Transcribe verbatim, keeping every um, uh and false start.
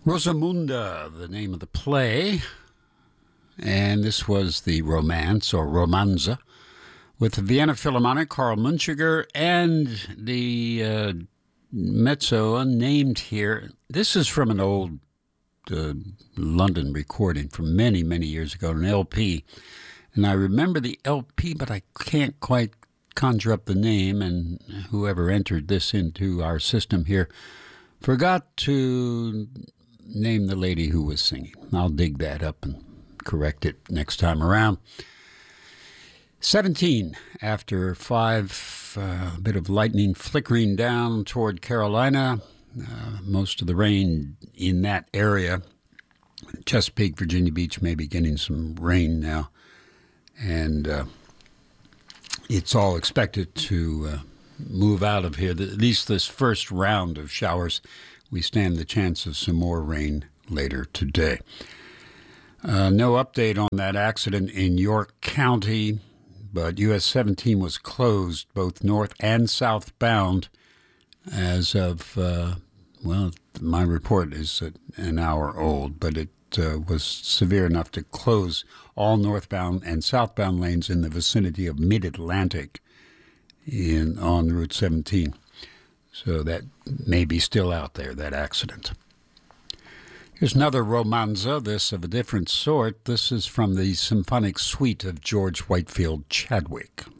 Rosamunda, the name of the play, and this was the romance, or romanza, with the Vienna Philharmonic, Carl Munchiger, and the uh, mezzo unnamed here. This is from an old uh, London recording from many, many years ago, an L P. And I remember the L P, but I can't quite conjure up the name, and whoever entered this into our system here forgot to name the lady who was singing. I'll dig that up and correct it next time around. seventeen after five, uh, a bit of lightning flickering down toward Carolina. Uh, most of the rain in that area. Chesapeake, Virginia Beach may be getting some rain now. And uh, it's all expected to uh, move out of here. At least this first round of showers. We stand the chance of some more rain later today. Uh, no update on that accident in York County, but U S seventeen was closed both north and southbound as of, uh, well, my report is an hour old, but it uh, was severe enough to close all northbound and southbound lanes in the vicinity of Mid-Atlantic in on Route seventeen. So that may be still out there, that accident. Here's another romanza, this of a different sort. This is from the symphonic suite of George Whitefield Chadwick.